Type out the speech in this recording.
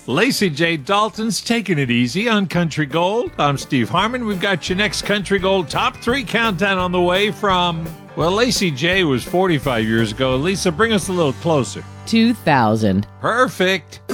Lacey J. Dalton's taking it easy on Country Gold. I'm Steve Harmon. We've got your next Country Gold Top 3 countdown on the way from, well, Lacey J. was 45 years ago. Lisa, bring us a little closer. 2000. Perfect.